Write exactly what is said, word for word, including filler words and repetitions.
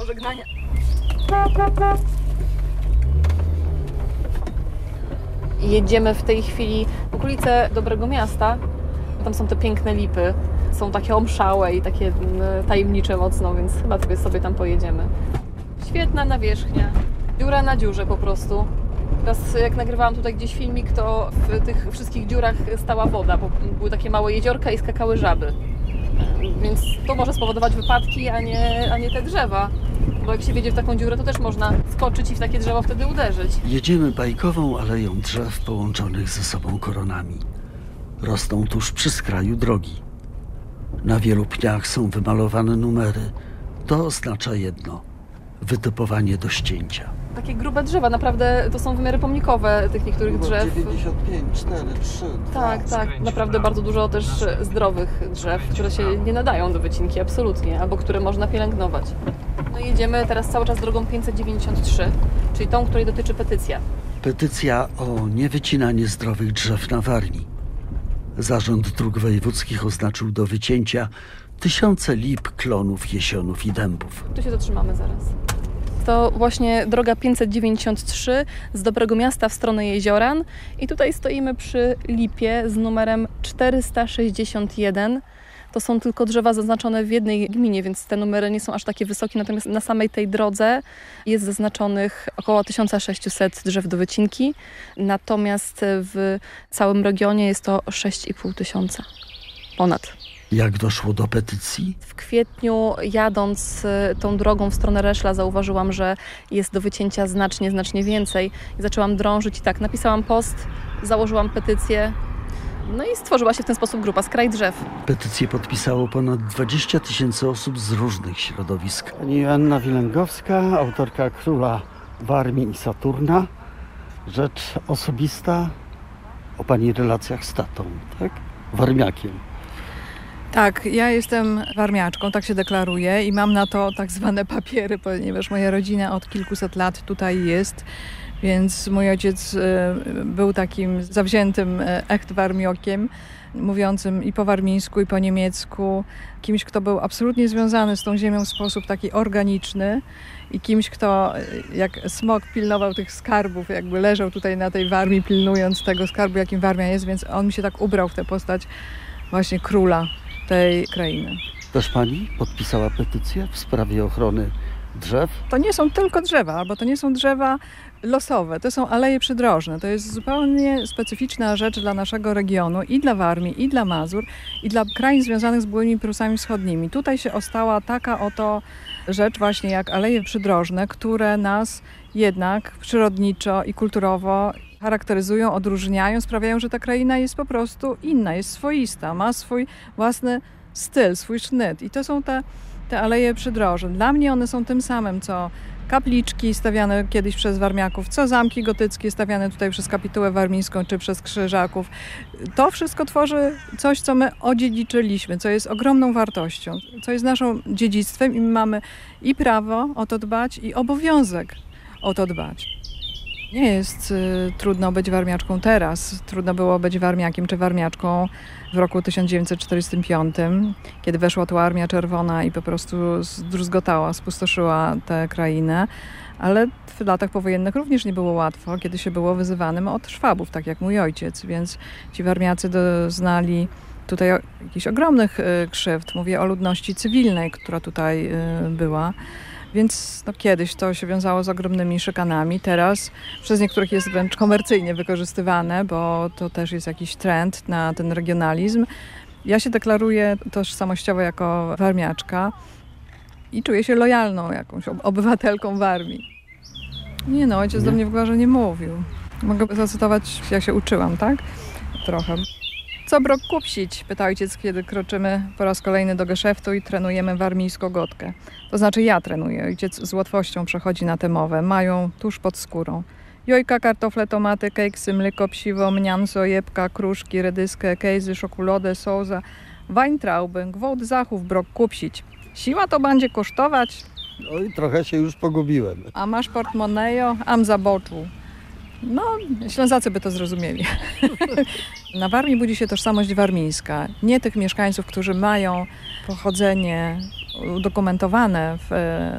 pożegnania. Jedziemy w tej chwili w okolice Dobrego Miasta. Tam są te piękne lipy. Są takie omszałe i takie tajemnicze mocno, więc chyba sobie, sobie tam pojedziemy. Świetna nawierzchnia. Dziura na dziurze po prostu. Teraz jak nagrywałam tutaj gdzieś filmik, to w tych wszystkich dziurach stała woda, bo były takie małe jeziorka i skakały żaby. Więc to może spowodować wypadki, a nie, a nie te drzewa. Bo jak się wjedzie w taką dziurę, to też można skoczyć i w takie drzewo wtedy uderzyć. Jedziemy bajkową aleją drzew połączonych ze sobą koronami. Rosną tuż przy skraju drogi. Na wielu pniach są wymalowane numery. To oznacza jedno – wytypowanie do ścięcia. Takie grube drzewa, naprawdę to są wymiary pomnikowe tych niektórych drzew. dziewięćdziesiąt pięć, cztery, trzy, Tak, dwa. tak. Naprawdę bardzo dużo też zdrowych drzew, które się nie nadają do wycinki absolutnie, albo które można pielęgnować. No jedziemy teraz cały czas drogą pięćset dziewięćdziesiąt trzy, czyli tą, której dotyczy petycja. Petycja o niewycinanie zdrowych drzew na Warmii. Zarząd Dróg Wojewódzkich oznaczył do wycięcia tysiące lip, klonów, jesionów i dębów. Tu się zatrzymamy zaraz. To właśnie droga pięćset dziewięćdziesiąt trzy z Dobrego Miasta w stronę Jezioran i tutaj stoimy przy lipie z numerem czterysta sześćdziesiąt jeden. To są tylko drzewa zaznaczone w jednej gminie, więc te numery nie są aż takie wysokie, natomiast na samej tej drodze jest zaznaczonych około tysiąc sześćset drzew do wycinki, natomiast w całym regionie jest to sześć i pół tysiąca, ponad. Jak doszło do petycji? W kwietniu, jadąc tą drogą w stronę Reszla, zauważyłam, że jest do wycięcia znacznie, znacznie więcej. I zaczęłam drążyć i tak, napisałam post, założyłam petycję, no i stworzyła się w ten sposób grupa Skraj Drzew. Petycję podpisało ponad dwadzieścia tysięcy osób z różnych środowisk. Pani Joanna Wilęgowska, autorka Króla Warmii i Saturna. Rzecz osobista o pani relacjach z tatą, tak? Warmiakiem. Tak, ja jestem warmiaczką, tak się deklaruję i mam na to tak zwane papiery, ponieważ moja rodzina od kilkuset lat tutaj jest, więc mój ojciec był takim zawziętym echt-warmiokiem, mówiącym i po warmińsku, i po niemiecku, kimś, kto był absolutnie związany z tą ziemią w sposób taki organiczny i kimś, kto jak smok pilnował tych skarbów, jakby leżał tutaj na tej Warmii, pilnując tego skarbu, jakim Warmia jest, więc on mi się tak ubrał w tę postać właśnie króla tej krainy. Też pani podpisała petycję w sprawie ochrony drzew? To nie są tylko drzewa, bo to nie są drzewa losowe, to są aleje przydrożne. To jest zupełnie specyficzna rzecz dla naszego regionu i dla Warmii, i dla Mazur, i dla krain związanych z byłymi Prusami Wschodnimi. Tutaj się ostała taka oto rzecz właśnie jak aleje przydrożne, które nas jednak przyrodniczo i kulturowo charakteryzują, odróżniają, sprawiają, że ta kraina jest po prostu inna, jest swoista, ma swój własny styl, swój sznyt. I to są te, te aleje przydrożne. Dla mnie one są tym samym, co kapliczki stawiane kiedyś przez warmiaków, co zamki gotyckie stawiane tutaj przez kapitułę warmińską czy przez krzyżaków. To wszystko tworzy coś, co my odziedziczyliśmy, co jest ogromną wartością, co jest naszym dziedzictwem i my mamy i prawo o to dbać, i obowiązek o to dbać. Nie jest y, trudno być warmiaczką teraz. Trudno było być warmiakiem czy warmiaczką w roku tysiąc dziewięćset czterdziestym piątym, kiedy weszła tu Armia Czerwona i po prostu zdruzgotała, spustoszyła tę krainę. Ale w latach powojennych również nie było łatwo, kiedy się było wyzywanym od Szwabów, tak jak mój ojciec. Więc ci warmiacy doznali tutaj jakichś ogromnych y, krzywd. Mówię o ludności cywilnej, która tutaj y, była. Więc no, kiedyś to się wiązało z ogromnymi szykanami. Teraz przez niektórych jest wręcz komercyjnie wykorzystywane, bo to też jest jakiś trend na ten regionalizm. Ja się deklaruję tożsamościowo jako warmiaczka i czuję się lojalną jakąś obywatelką Warmii. Nie no, ojciec nie. do mnie w górze nie mówił. Mogę zacytować, jak się uczyłam, tak? Trochę. Co brok kupsić? Pyta ojciec, kiedy kroczymy po raz kolejny do geszeftu i trenujemy warmińską gotkę. To znaczy ja trenuję. Ojciec z łatwością przechodzi na tę mowę. Mają tuż pod skórą. Jojka, kartofle, tomaty, kejksy, mleko, psiwo, mnianso, jebka, kruszki, redyskę, kejzy, szokuladę, sołza, weintrauby, gwałt zachów brok kupsić. Siła to będzie kosztować. Oj, trochę się już pogubiłem. A masz portmonejo? Am zaboczu. No, Ślązacy by to zrozumieli. Na Warmii budzi się tożsamość warmińska. Nie tych mieszkańców, którzy mają pochodzenie udokumentowane w